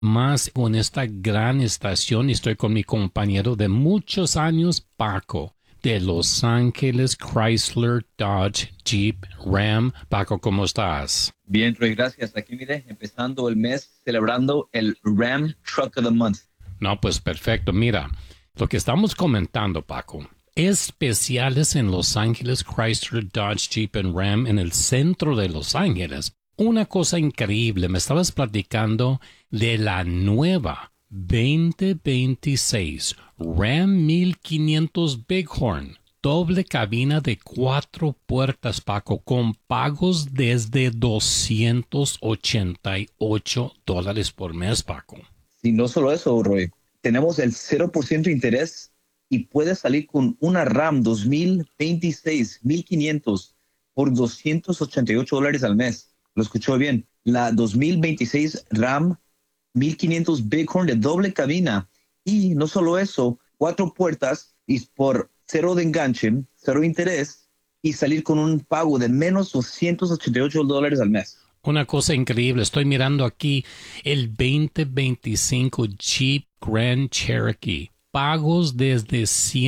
más con esta gran estación y estoy con mi compañero de muchos años, Paco, de Los Ángeles, Chrysler, Dodge, Jeep, Ram. Paco, ¿cómo estás? Bien, Troy, gracias. Aquí, mire, empezando el mes celebrando el Ram Truck of the Month. No, pues perfecto. Mira, lo que estamos comentando, Paco, especiales en Los Ángeles, Chrysler, Dodge, Jeep y Ram en el centro de Los Ángeles. Una cosa increíble, me estabas platicando de la nueva 2026 Ram 1500 Bighorn, doble cabina de 4 puertas, Paco, con pagos desde $288 por mes, Paco. Y no solo eso, Roy, tenemos el 0% de interés y puedes salir con una Ram 2026 1500 por $288 al mes. Lo escuchó bien. La 2026 Ram 1500 Bighorn de doble cabina. Y no solo eso, 4 puertas y por cero de enganche, cero interés y salir con un pago de menos $288 al mes. Una cosa increíble, estoy mirando aquí el 2025 Jeep Grand Cherokee. Pagos desde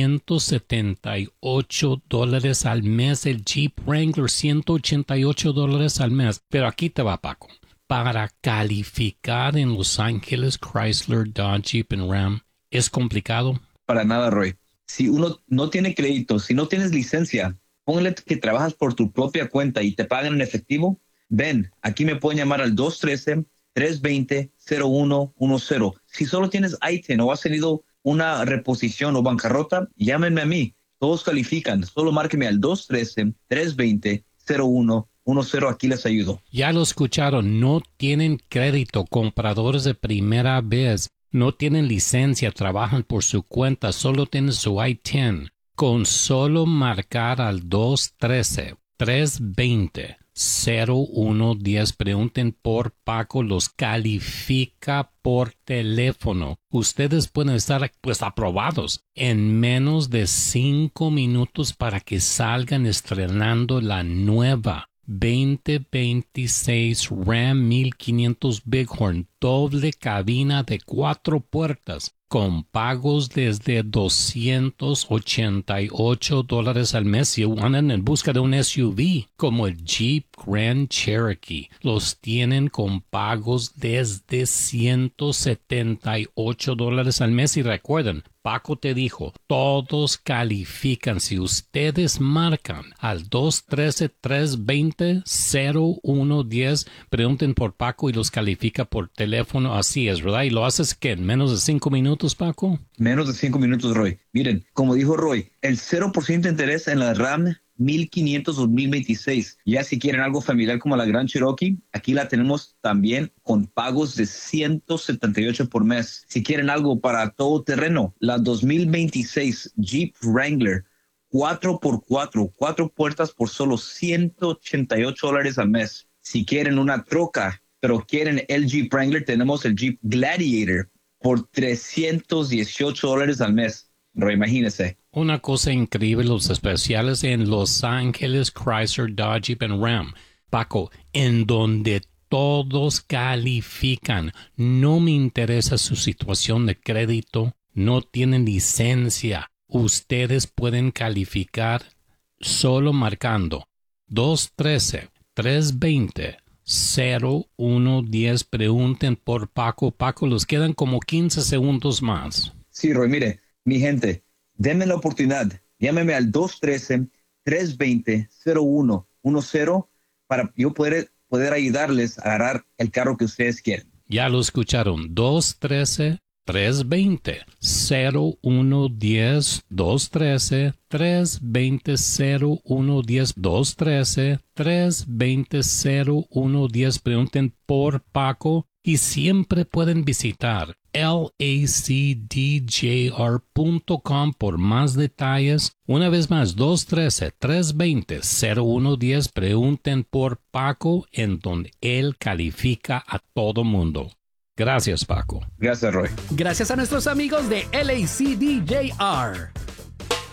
$178 al mes, el Jeep Wrangler $188 al mes. Pero aquí te va, Paco. Para calificar en Los Ángeles, Chrysler, Dodge, Jeep y Ram, ¿es complicado? Para nada, Roy. Si uno no tiene crédito, si no tienes licencia, póngale que trabajas por tu propia cuenta y te pagan en efectivo. Ven, aquí me pueden llamar al 213-320-0110. Si solo tienes ITIN o has tenido una reposición o bancarrota, llámenme a mí. Todos califican. Solo márqueme al 213-320-0110. Aquí les ayudo. Ya lo escucharon. No tienen crédito. Compradores de primera vez. No tienen licencia. Trabajan por su cuenta. Solo tienen su ITIN. Con solo marcar al 213-320-0110, pregunten por Paco, los califica por teléfono. Ustedes pueden estar aprobados en menos de 5 minutos para que salgan estrenando la nueva 2026 Ram 1500 Bighorn, doble cabina de 4 puertas, con pagos desde $288 al mes. Si andan en busca de un SUV como el Jeep Grand Cherokee, los tienen con pagos desde $178 al mes. Y recuerden, Paco te dijo, todos califican. Si ustedes marcan al 213-320-0110, pregunten por Paco y los califica por teléfono. Así es, ¿verdad? Y lo haces que en menos de 5 minutos, Paco. Menos de 5 minutos, Roy. Miren, como dijo Roy, el 0% de interés en la RAM 1500 2026. Ya si quieren algo familiar como la Grand Cherokee, aquí la tenemos también con pagos de $178 por mes. Si quieren algo para todo terreno, la 2026 Jeep Wrangler 4x4, 4 puertas por solo $188 al mes. Si quieren una troca, pero quieren el Jeep Wrangler, tenemos el Jeep Gladiator por $318 al mes. Pero imagínese. Una cosa increíble, los especiales en Los Ángeles, Chrysler, Dodge, Jeep y Ram. Paco, en donde todos califican. No me interesa su situación de crédito. No tienen licencia. Ustedes pueden calificar solo marcando 213-320-0110. Pregunten por Paco. Paco, los quedan como 15 segundos más. Sí, Roy, mire, mi gente, denme la oportunidad. Llámeme al 213-320-0110 para yo poder ayudarles a agarrar el carro que ustedes quieren. Ya lo escucharon. 213-320-0110. 213-320-0110. 213-320-0110. Pregunten por Paco y siempre pueden visitar lacdjr.com por más detalles. Una vez más, 213-320-0110. Pregunten por Paco, en donde él califica a todo mundo. Gracias, Paco. Gracias, Roy. Gracias a nuestros amigos de LACDJR.